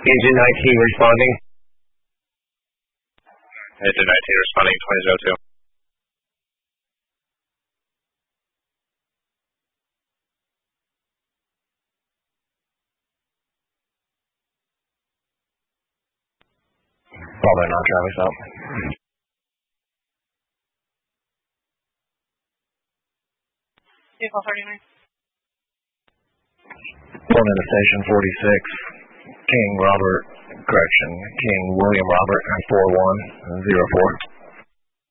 Agent 19 responding. Agent 19 responding, 2002. Probably not Travis out. Vehicle 39. Pulling into station 46. King William Robert, 4104.